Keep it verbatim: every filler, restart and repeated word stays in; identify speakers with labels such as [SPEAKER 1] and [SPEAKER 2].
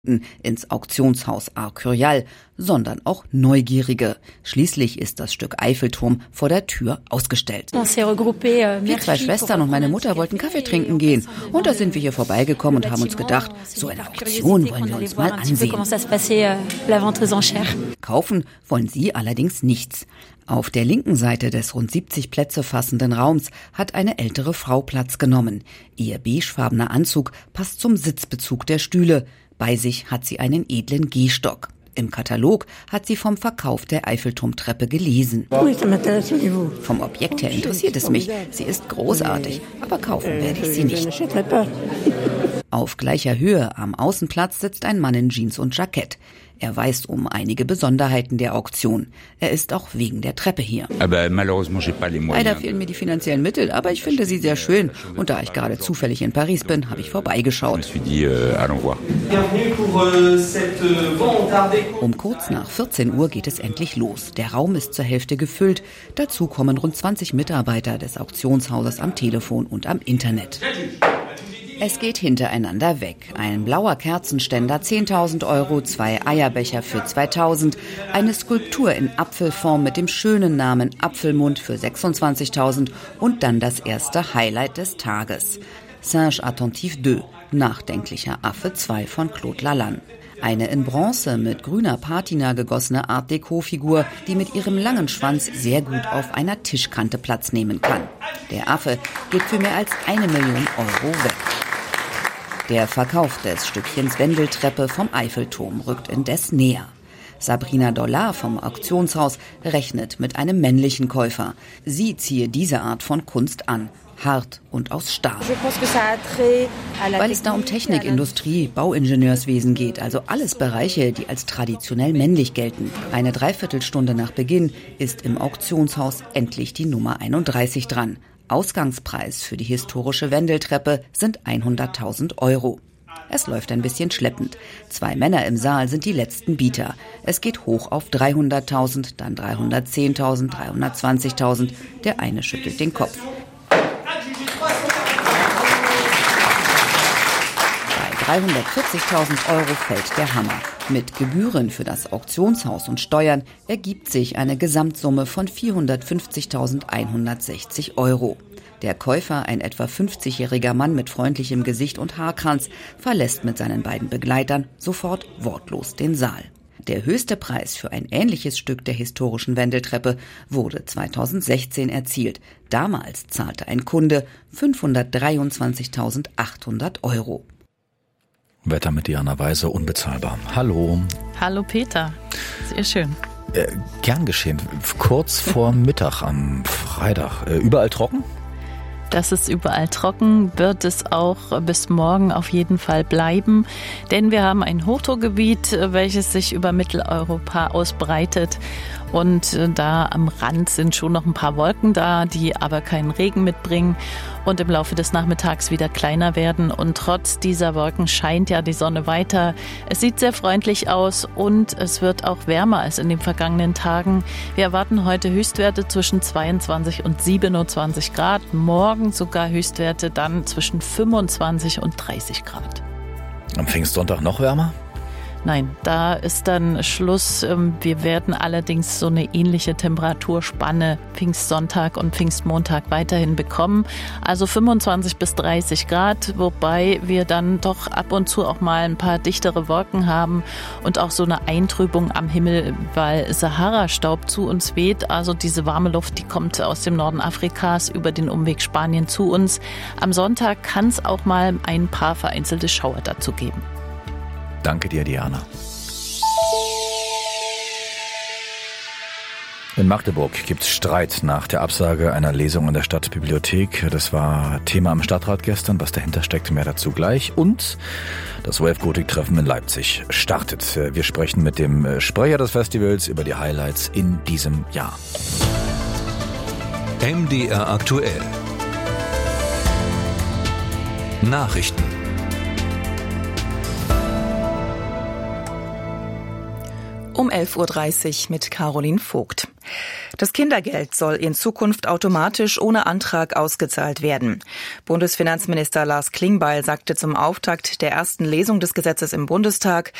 [SPEAKER 1] ins Auktionshaus Arcurial, sondern auch Neugierige. Schließlich ist das Stück Eiffelturm vor der Tür ausgestellt. Wir zwei Schwestern und meine Mutter wollten Kaffee trinken gehen. Und da sind wir hier vorbeigekommen und haben uns gedacht, so eine Auktion wollen wir uns mal ansehen. Kaufen wollen sie allerdings nichts. Auf der linken Seite des rund siebzig Plätze fassenden Raums hat eine ältere Frau Platz genommen. Ihr beigefarbener Anzug passt zum Sitzbezug der Stühle. Bei sich hat sie einen edlen Gehstock. Im Katalog hat sie vom Verkauf der Eiffelturmtreppe gelesen. Vom Objekt her interessiert es mich. Sie ist großartig, aber kaufen werde ich sie nicht. Auf gleicher Höhe am Außenplatz sitzt ein Mann in Jeans und Jackett. Er weiß um einige Besonderheiten der Auktion. Er ist auch wegen der Treppe hier. Leider fehlen mir die finanziellen Mittel, aber ich finde sie sehr schön. Und da ich gerade zufällig in Paris bin, habe ich vorbeigeschaut. Um kurz nach vierzehn Uhr geht es endlich los. Der Raum ist zur Hälfte gefüllt. Dazu kommen rund zwanzig Mitarbeiter des Auktionshauses am Telefon und am Internet. Es geht hintereinander weg. Ein blauer Kerzenständer zehntausend Euro, zwei Eierbecher für zweitausend, eine Skulptur in Apfelform mit dem schönen Namen Apfelmund für sechsundzwanzigtausend und dann das erste Highlight des Tages. Singe Attentif zwei, Nachdenklicher Affe zwei von Claude Lalanne. Eine in Bronze mit grüner Patina gegossene Art-Déco-Figur, die mit ihrem langen Schwanz sehr gut auf einer Tischkante Platz nehmen kann. Der Affe geht für mehr als eine Million Euro weg. Der Verkauf des Stückchens Wendeltreppe vom Eiffelturm rückt indes näher. Sabrina Dollard vom Auktionshaus rechnet mit einem männlichen Käufer. Sie ziehe diese Art von Kunst an. Hart und aus Stahl. Weil es da um Technik, Industrie, Bauingenieurswesen geht, also alles Bereiche, die als traditionell männlich gelten. Eine Dreiviertelstunde nach Beginn ist im Auktionshaus endlich die Nummer einunddreißig dran. Ausgangspreis für die historische Wendeltreppe sind hunderttausend Euro. Es läuft ein bisschen schleppend. Zwei Männer im Saal sind die letzten Bieter. Es geht hoch auf dreihunderttausend, dann dreihundertzehntausend, dreihundertzwanzigtausend. Der eine schüttelt den Kopf. dreihundertvierzigtausend Euro fällt der Hammer. Mit Gebühren für das Auktionshaus und Steuern ergibt sich eine Gesamtsumme von vierhundertfünfzigtausendeinhundertsechzig Euro. Der Käufer, ein etwa fünfzigjähriger Mann mit freundlichem Gesicht und Haarkranz, verlässt mit seinen beiden Begleitern sofort wortlos den Saal. Der höchste Preis für ein ähnliches Stück der historischen Wendeltreppe wurde zweitausendsechzehn erzielt. Damals zahlte ein Kunde fünfhundertdreiundzwanzigtausendachthundert Euro.
[SPEAKER 2] Wetter mit Diana Weise, unbezahlbar. Hallo.
[SPEAKER 3] Hallo Peter, sehr schön.
[SPEAKER 2] Äh, gern geschehen. Kurz vor Mittag am Freitag. Äh, überall trocken?
[SPEAKER 3] Das ist überall trocken, wird es auch bis morgen auf jeden Fall bleiben, denn wir haben ein Hochdruckgebiet, welches sich über Mitteleuropa ausbreitet. Und da am Rand sind schon noch ein paar Wolken da, die aber keinen Regen mitbringen und im Laufe des Nachmittags wieder kleiner werden. Und trotz dieser Wolken scheint ja die Sonne weiter. Es sieht sehr freundlich aus und es wird auch wärmer als in den vergangenen Tagen. Wir erwarten heute Höchstwerte zwischen zweiundzwanzig und siebenundzwanzig Grad. Morgen sogar Höchstwerte dann zwischen fünfundzwanzig und dreißig Grad.
[SPEAKER 2] Am Pfingstsonntag noch wärmer?
[SPEAKER 3] Nein, da ist dann Schluss. Wir werden allerdings so eine ähnliche Temperaturspanne Pfingstsonntag und Pfingstmontag weiterhin bekommen. Also fünfundzwanzig bis dreißig Grad, wobei wir dann doch ab und zu auch mal ein paar dichtere Wolken haben und auch so eine Eintrübung am Himmel, weil Sahara-Staub zu uns weht. Also diese warme Luft, die kommt aus dem Norden Afrikas über den Umweg Spanien zu uns. Am Sonntag kann es auch mal ein paar vereinzelte Schauer dazu geben.
[SPEAKER 2] Danke dir, Diana. In Magdeburg gibt es Streit nach der Absage einer Lesung in der Stadtbibliothek. Das war Thema am Stadtrat gestern. Was dahinter steckt, mehr dazu gleich. Und das Wave Gotik-Treffen in Leipzig startet. Wir sprechen mit dem Sprecher des Festivals über die Highlights in diesem Jahr.
[SPEAKER 4] M D R aktuell. Nachrichten.
[SPEAKER 5] Um elf Uhr dreißig mit Caroline Vogt. Das Kindergeld soll in Zukunft automatisch ohne Antrag ausgezahlt werden. Bundesfinanzminister Lars Klingbeil sagte zum Auftakt der ersten Lesung des Gesetzes im Bundestag,